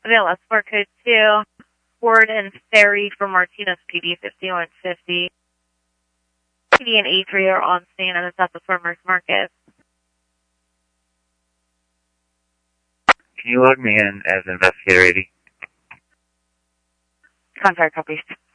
VLS 4 code 2, Ward and Ferry for Martinez PD 5150. PD and E3 are on scene and it's at the Farmers Market. Can you log me in as investigator 80? Contrary copies.